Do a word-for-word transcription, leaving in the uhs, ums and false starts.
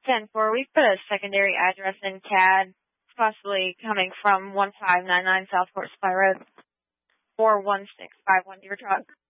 ten four, we've put a secondary address in C A D, possibly coming from one five nine nine South Fort Supply Road, four one six five one Deer Truck.